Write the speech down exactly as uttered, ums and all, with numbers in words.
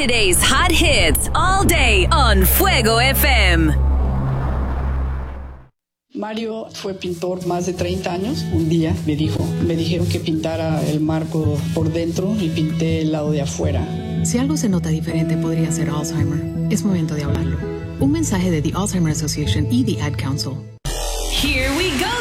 Today's hot hits all day on Fuego F M. Mario fue pintor más de treinta años. Un día me dijo, me dijeron que pintara el marco por dentro y pinté el lado de afuera. Si algo se nota diferente, podría ser Alzheimer. Es momento de hablarlo. Un mensaje de The Alzheimer Association y The Ad Council. Here we go